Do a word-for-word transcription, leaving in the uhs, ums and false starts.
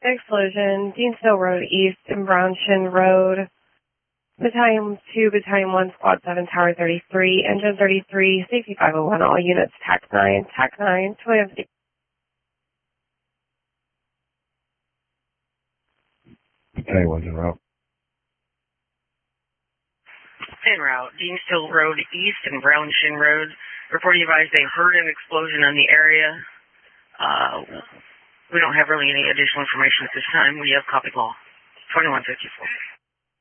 Explosion, Deansville Road East and Brownshin Road. Battalion two, Battalion one, Squad seven, Tower thirty-three, Engine thirty-three, Safety five oh one, all units, T A C nine, T A C nine, twenty. Battalion one's en route. En route, Deansville Road East and Brownshin Road. Reporting advised they heard an explosion on the area. Uh, we don't have really any additional information at this time. We have copy call twenty-one fifty-four.